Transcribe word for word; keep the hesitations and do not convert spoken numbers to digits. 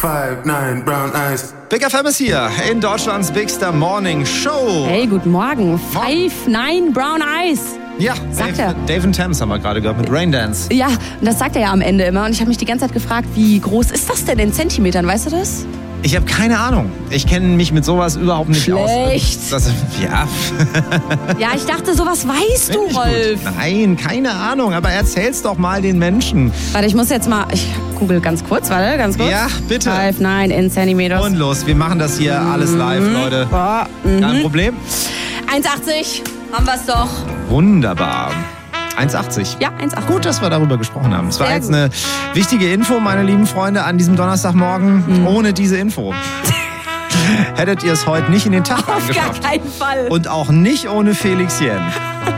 Five, nine, brown eyes. Big F M ist hier in Deutschlands Bigster Morning Show. Hey, guten Morgen. Five, nine, brown eyes. Ja, sagt Dave, er. Dave and Thames haben wir gerade gehört mit Raindance. Ja, und das sagt er ja am Ende immer. Und ich habe mich die ganze Zeit gefragt, wie groß ist das denn in Zentimetern? Weißt du das? Ich habe keine Ahnung. Ich kenne mich mit sowas überhaupt nicht Schlecht. aus. Das, ja. Ja, ich dachte, sowas weißt du, Rolf. Nein, keine Ahnung. Aber erzähl's doch mal den Menschen. Warte, ich muss jetzt mal... Ich google ganz kurz, warte, ganz kurz. Ja, bitte. Five, nine in Zentimeters. Und los, wir machen das hier alles live, Leute. Boah, mhm. Kein Problem. eins achtzig, haben wir's doch. Wunderbar. eins achtzig. Ja, eins achtzig. Gut, dass wir darüber gesprochen haben. Es war Sehr jetzt gut. eine wichtige Info, meine lieben Freunde, an diesem Donnerstagmorgen. Mhm. Ohne diese Info hättet ihr es heute nicht in den Tag Auf gar geschafft. keinen Fall. Und auch nicht ohne Felix Jen.